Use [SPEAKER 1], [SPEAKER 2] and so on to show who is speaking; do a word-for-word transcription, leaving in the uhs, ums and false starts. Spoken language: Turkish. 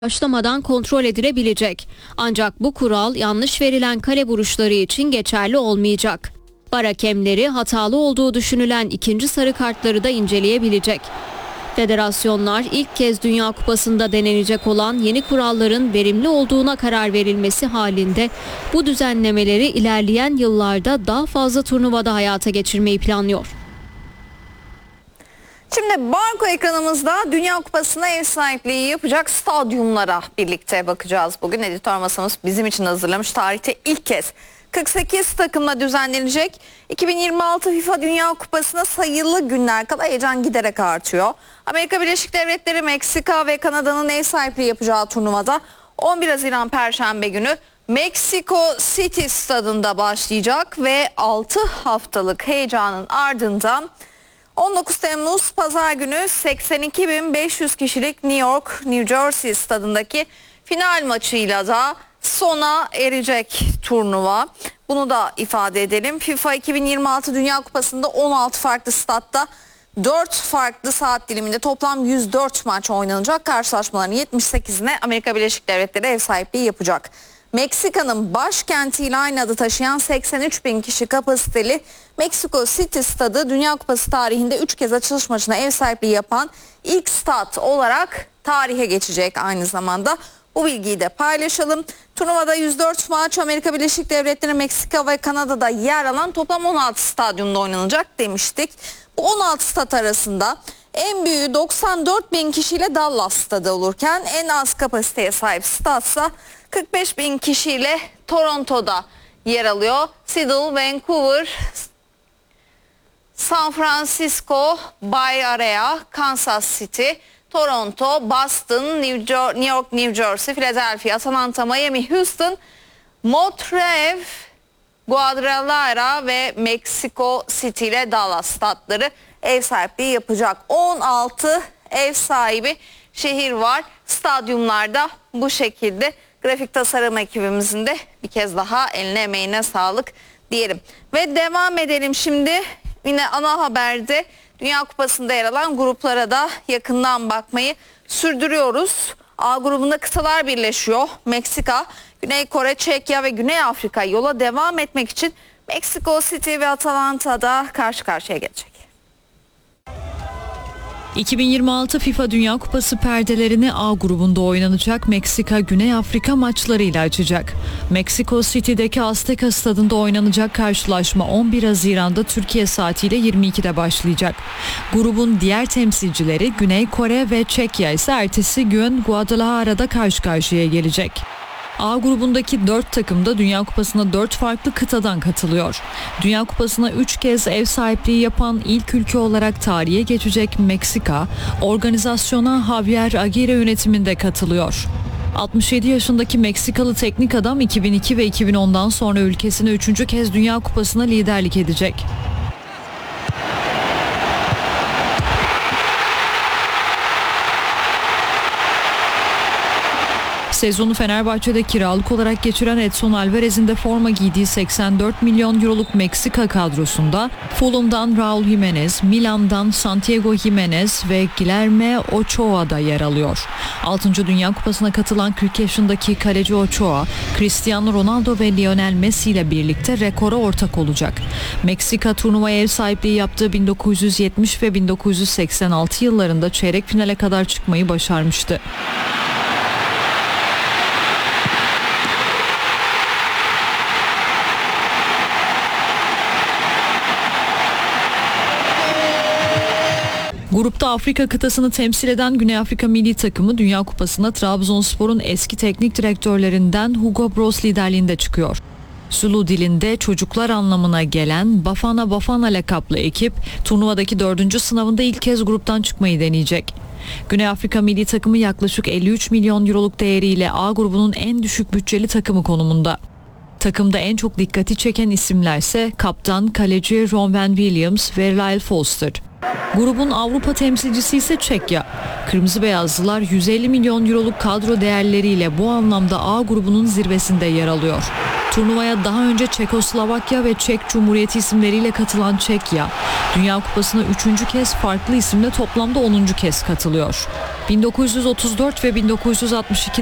[SPEAKER 1] başlamadan kontrol edilebilecek. Ancak bu kural yanlış verilen kale vuruşları için geçerli olmayacak. VAR hakemleri hatalı olduğu düşünülen ikinci sarı kartları da inceleyebilecek. Federasyonlar ilk kez Dünya Kupası'nda denenecek olan yeni kuralların verimli olduğuna karar verilmesi halinde bu düzenlemeleri ilerleyen yıllarda daha fazla turnuvada hayata geçirmeyi planlıyor.
[SPEAKER 2] Şimdi banko ekranımızda Dünya Kupası'na ev sahipliği yapacak stadyumlara birlikte bakacağız. Bugün editör masamız bizim için hazırlamış. Tarihte ilk kez kırk sekiz takımla düzenlenecek iki bin yirmi altı FIFA Dünya Kupası'na sayılı günler kala heyecan giderek artıyor. Amerika Birleşik Devletleri, Meksika ve Kanada'nın ev sahipliği yapacağı turnuvada on bir Haziran Perşembe günü Meksiko City stadında başlayacak ve altı haftalık heyecanın ardından on dokuz Temmuz Pazar günü seksen iki bin beş yüz kişilik New York, New Jersey stadındaki final maçıyla da sona erecek turnuva. Bunu da ifade edelim. FIFA iki bin yirmi altı Dünya Kupası'nda on altı farklı statta dört farklı saat diliminde toplam yüz dört maç oynanacak. Karşılaşmaların yetmiş sekizine Amerika Birleşik Devletleri ev sahipliği yapacak. Meksika'nın başkentiyle aynı adı taşıyan seksen üç bin kişi kapasiteli Meksiko City stadı Dünya Kupası tarihinde üç kez açılış maçına ev sahipliği yapan ilk stat olarak tarihe geçecek aynı zamanda. Bu bilgiyi de paylaşalım. Turnuvada yüz dört maç Amerika Birleşik Devletleri, Meksika ve Kanada'da yer alan toplam on altı stadyumda oynanacak demiştik. Bu on altı stat arasında en büyüğü doksan dört bin kişiyle Dallas stadı olurken en az kapasiteye sahip statsa kırk beş bin kişiyle Toronto'da yer alıyor. Seattle, Vancouver, San Francisco, Bay Area, Kansas City, Toronto, Boston, New York, New Jersey, Philadelphia, Atlanta, Miami, Houston, Montreal, Guadalajara ve Meksiko City ile Dallas statları ev sahipliği yapacak. on altı ev sahibi şehir var. Stadyumlarda bu şekilde. Grafik tasarım ekibimizin de bir kez daha eline emeğine sağlık diyelim. Ve devam edelim şimdi. Yine ana haberde Dünya Kupası'nda yer alan gruplara da yakından bakmayı sürdürüyoruz. A grubunda kıtalar birleşiyor. Meksika, Güney Kore, Çekya ve Güney Afrika yola devam etmek için Meksiko City ve Atalanta'da karşı karşıya gelecek.
[SPEAKER 3] iki bin yirmi altı FIFA Dünya Kupası perdelerini A grubunda oynanacak Meksika-Güney Afrika maçlarıyla açacak. Meksiko City'deki Azteca stadında oynanacak karşılaşma on bir Haziran'da Türkiye saatiyle yirmi ikide başlayacak. Grubun diğer temsilcileri Güney Kore ve Çekya ise ertesi gün Guadalajara'da karşı karşıya gelecek. A grubundaki dört takım da Dünya Kupası'na dört farklı kıtadan katılıyor. Dünya Kupası'na üç kez ev sahipliği yapan ilk ülke olarak tarihe geçecek Meksika, organizasyona Javier Aguirre yönetiminde katılıyor. altmış yedi yaşındaki Meksikalı teknik adam iki bin iki ve iki bin ondan sonra ülkesine üçüncü kez Dünya Kupası'na liderlik edecek. Sezonu Fenerbahçe'de kiralık olarak geçiren Edson Alvarez'in de forma giydiği seksen dört milyon euroluk Meksika kadrosunda Fulham'dan Raul Jimenez, Milan'dan Santiago Jimenez ve Guilherme Ochoa da yer alıyor. altıncı Dünya Kupası'na katılan kırk yaşındaki kaleci Ochoa, Cristiano Ronaldo ve Lionel Messi ile birlikte rekora ortak olacak. Meksika turnuvaya ev sahipliği yaptığı bin dokuz yüz yetmiş ve bin dokuz yüz seksen altı yıllarında çeyrek finale kadar çıkmayı başarmıştı. Grupta Afrika kıtasını temsil eden Güney Afrika milli takımı Dünya Kupası'na Trabzonspor'un eski teknik direktörlerinden Hugo Broos liderliğinde çıkıyor. Zulu dilinde çocuklar anlamına gelen Bafana Bafana lakaplı ekip turnuvadaki dördüncü sınavında ilk kez gruptan çıkmayı deneyecek. Güney Afrika milli takımı yaklaşık elli üç milyon euroluk değeriyle A grubunun en düşük bütçeli takımı konumunda. Takımda en çok dikkati çeken isimlerse kaptan, kaleci Ron Van Williams ve Lyle Foster. Grubun Avrupa temsilcisi ise Çekya. Kırmızı Beyazlılar yüz elli milyon euroluk kadro değerleriyle bu anlamda A grubunun zirvesinde yer alıyor. Turnuvaya daha önce Çekoslovakya ve Çek Cumhuriyeti isimleriyle katılan Çekya, Dünya Kupası'na üçüncü kez farklı isimle toplamda onuncu kez katılıyor. bin dokuz yüz otuz dört ve bin dokuz yüz altmış iki